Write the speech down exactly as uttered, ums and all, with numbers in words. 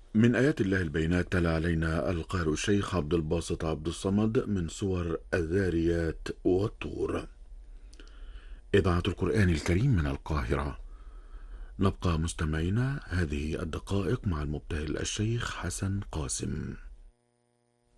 من آيات الله البينات تلا علينا القارئ الشيخ عبد الباسط عبد الصمد من سور الذاريات والطور. إذاعة القرآن الكريم من القاهرة. نبقى مستمعين هذه الدقائق مع المبتهل الشيخ حسن قاسم.